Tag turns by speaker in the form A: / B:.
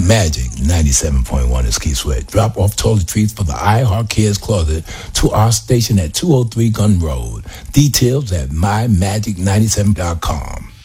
A: Magic 97.1 is Keith Sweat. Drop off toiletries for the iHeart Kids Closet to our station at 203 Gun Road. Details at mymagic97.com.